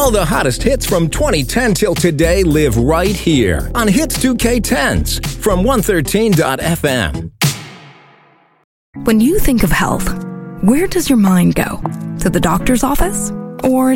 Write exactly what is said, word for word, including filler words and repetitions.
All the hottest hits from twenty ten till today live right here on Hits two K tens from one thirteen dot f m. When you think of health, where does your mind go? To the doctor's office? Or